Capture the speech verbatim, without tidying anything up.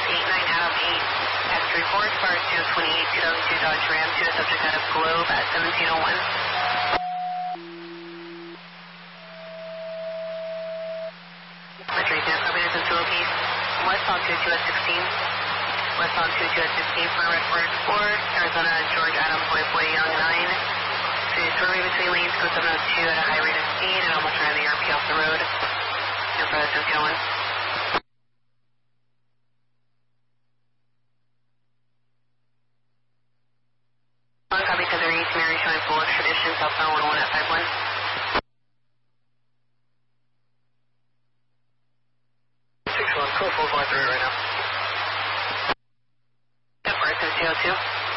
eight nine Adam eight, X three four, Spark zero twenty-eight, two thousand two Dodge Ram, to the subject out of Globe at seventeen oh one. Metro eight, Covenant and Philippines, west on two two at sixteen, west on two two at sixteen for Redford four, Arizona George Adam Boy Boy Young nine, Cruise runway between lanes, code seven oh two at a high rate of speed, and almost ran the R P off the road. No further seventeen oh one. One copy to the East Mary showing full expedition, southbound one oh one at five one. six one, code four five three right now. Yep, we're at seventeen oh two.